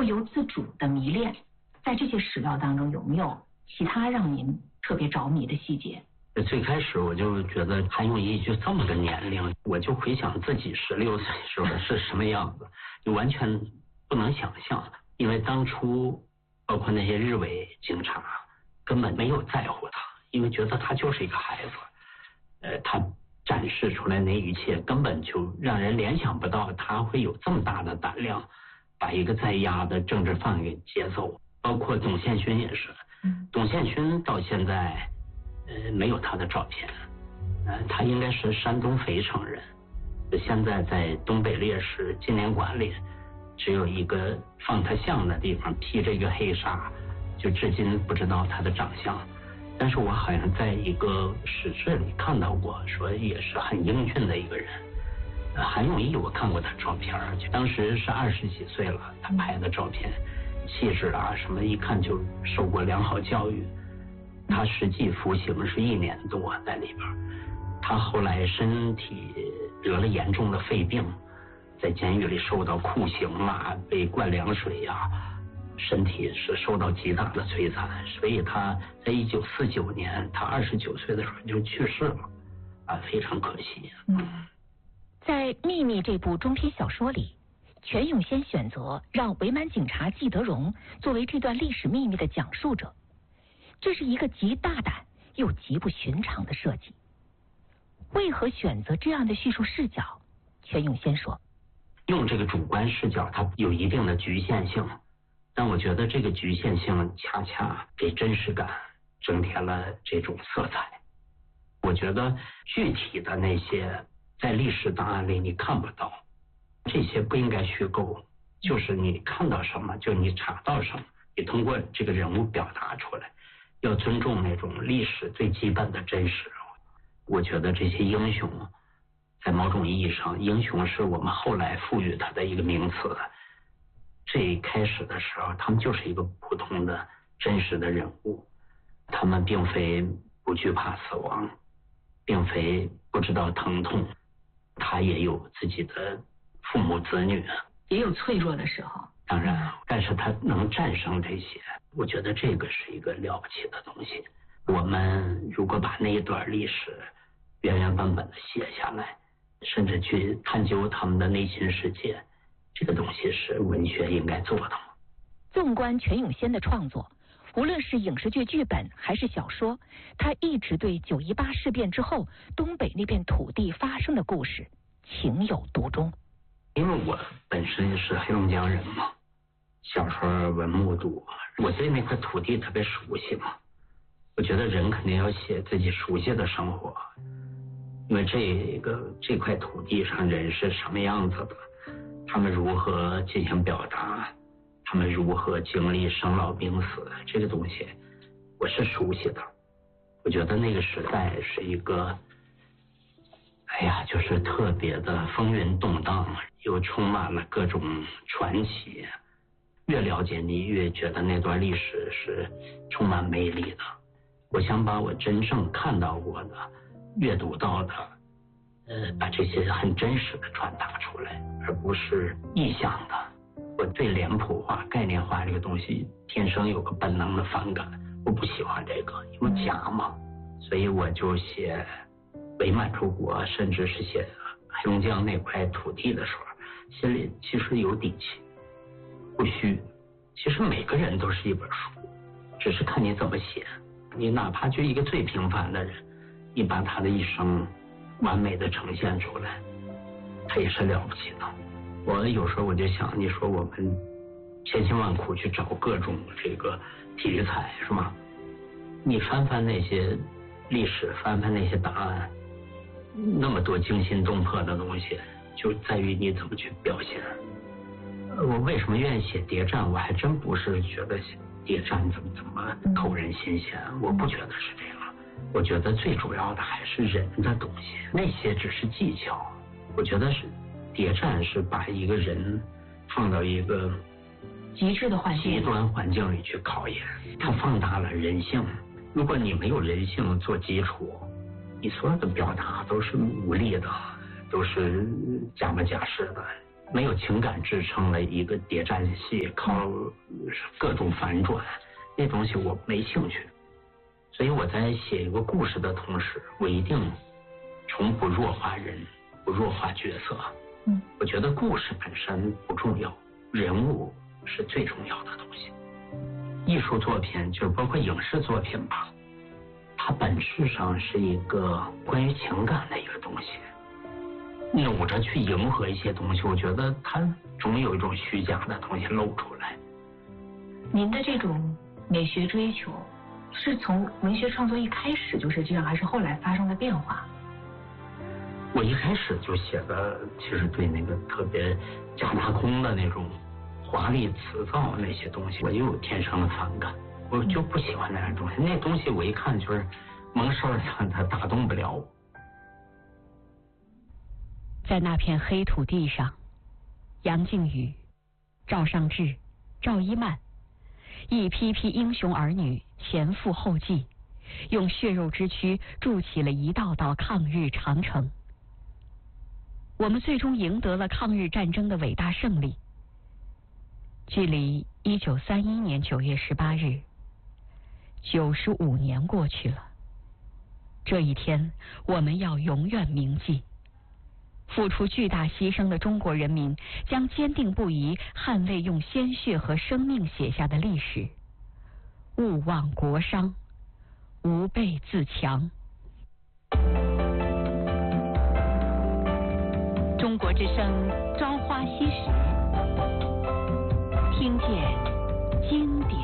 不由自主的迷恋。在这些史料当中，有没有其他让您特别着迷的细节？ 最开始我就觉得韩永义就这么个年龄，我就回想自己16岁时候是什么样子，就完全不能想象。因为当初包括那些日伪警察根本没有在乎他，因为觉得他就是一个孩子。他展示出来那一切根本就让人联想不到他会有这么大的胆量把一个在押的政治犯给接走。包括董宪勋也是，董宪勋到现在没有他的照片。他应该是山东肥城人，现在在东北烈士纪念馆里只有一个放他像的地方，披着一个黑纱，就至今不知道他的长相。但是我好像在一个史志里看到过，说也是很英俊的一个人。韩永义我看过他照片，当时是20几岁了，他拍的照片气质啊什么一看就受过良好教育。他实际服刑是1年多在里边，他后来身体得了严重的肺病，在监狱里受到酷刑啊，被灌凉水啊，身体是受到极大的摧残，所以他在1949年他29岁的时候就去世了啊，非常可惜。 在《秘密》这部中篇小说里，全永先选择让伪满警察季德荣作为这段历史秘密的讲述者，这是一个极大胆又极不寻常的设计。为何选择这样的叙述视角？全永先说， 用这个主观视角它有一定的局限性，但我觉得这个局限性恰恰给真实感增添了这种色彩。我觉得具体的那些在历史档案里你看不到，这些不应该虚构，就是你看到什么就你查到什么，你通过这个人物表达出来，要尊重那种历史最基本的真实。我觉得这些英雄在某种意义上，英雄是我们后来赋予他的一个名词。最开始的时候他们就是一个普通的真实的人物，他们并非不惧怕死亡，并非不知道疼痛，他也有自己的父母子女， 也有脆弱的时候。 当然，但是他能战胜这些，我觉得这个是一个了不起的东西。我们如果把那一段历史原原本本的写下来，甚至去探究他们的内心世界，这个东西是文学应该做的。 纵观全永先的创作，无论是影视剧剧本还是小说，他一直对9·18事变之后东北那片土地发生的故事情有独钟。 因为我本身是黑龙江人嘛，小时候文目睹，我对那块土地特别熟悉嘛。我觉得人肯定要写自己熟悉的生活，因为这块土地上人是什么样子的，他们如何进行表达，他们如何经历生老病死，这个东西我是熟悉的。我觉得那个时代是一个就是特别的风云动荡，又充满了各种传奇。越了解你，越觉得那段历史是充满魅力的。我想把我真正看到过的、阅读到的，把这些很真实的传达出来，而不是臆想的。我对脸谱化、概念化这个东西天生有个本能的反感，我不喜欢这个，因为假嘛。所以我就写伪满洲国，甚至是写黑龙江那块土地的时候，心里其实有底气，不虚。其实每个人都是一本书，只是看你怎么写。你哪怕就一个最平凡的人，你把他的一生完美的呈现出来，他也是了不起的。我有时候我就想，你说我们千辛万苦去找各种这个题材，是吗？你翻翻那些历史，翻翻那些答案，那么多惊心动魄的东西，就在于你怎么去表现。我为什么愿意写谍战？我还真不是觉得谍战怎么扣人心弦，我不觉得是这样。我觉得最主要的还是人的东西，那些只是技巧。我觉得是谍战是把一个人放到一个极致的环境、 极端环境里去考验，它放大了人性。如果你没有人性做基础，你所有的表达都是无力的，都是假模假式的， 没有情感支撑的一个谍战戏，靠各种反转，那东西我没兴趣。所以我在写一个故事的同时，我一定从不弱化人，不弱化角色。我觉得故事本身不重要，人物是最重要的东西。艺术作品就包括影视作品吧，它本质上是一个关于情感的一个东西。努着去迎合一些东西，我觉得它总有一种虚假的东西露出来。 您的这种美学追求是从文学创作一开始就是这样，还是后来发生的变化？ 我一开始就写的，其实对那个特别假大空的那种华丽辞藻那些东西，我就有天生的反感，我就不喜欢那样东西。那东西我一看就是蒙事儿，它打动不了我。 在那片黑土地上，杨靖宇、赵尚志、赵一曼，一批批英雄儿女前赴后继，用血肉之躯筑起了一道道抗日长城。我们最终赢得了抗日战争的伟大胜利。距离1931年9月18日，95年过去了。这一天，我们要永远铭记。付出巨大牺牲的中国人民将坚定不移捍卫用鲜血和生命写下的历史，勿忘国殇，吾辈自强。中国之声《朝花夕拾》，听见经典。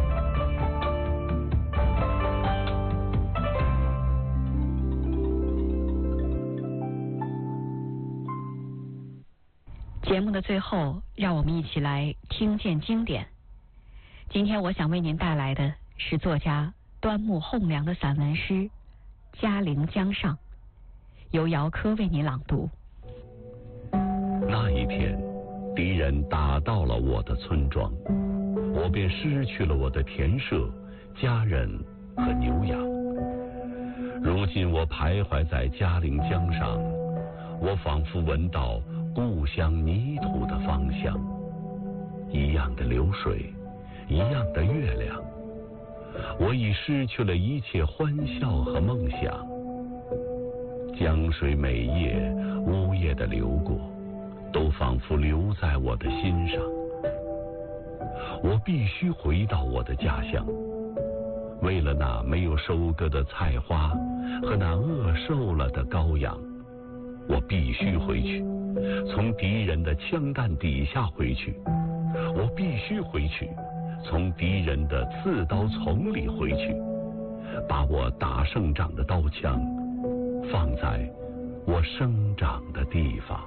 节目的最后，让我们一起来听见经典。今天我想为您带来的是作家端木蕻良的散文诗《嘉陵江上》，由姚科为您朗读。 那一天，敌人打到了我的村庄，我便失去了我的田舍、家人和牛羊。如今我徘徊在嘉陵江上，我仿佛闻到故乡泥土的芳香，一样的流水，一样的月亮。我已失去了一切欢笑和梦想。江水每夜呜咽地流过，都仿佛留在我的心上。我必须回到我的家乡，为了那没有收割的菜花和那饿瘦了的羔羊，我必须回去，从敌人的枪弹底下回去。我必须回去，从敌人的刺刀丛里回去，把我打胜仗的刀枪放在我生长的地方。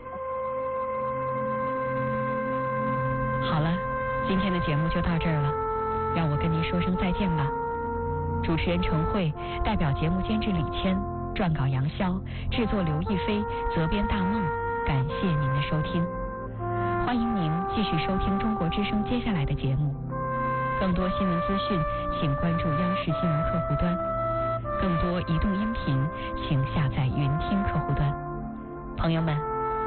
好了，今天的节目就到这儿了，让我跟您说声再见吧。主持人程慧，代表节目监制李谦，撰稿杨潇，制作刘亦菲，责编大梦，感谢您的收听。欢迎您继续收听中国之声接下来的节目。更多新闻资讯，请关注央视新闻客户端。更多移动音频，请下载云听客户端。朋友们。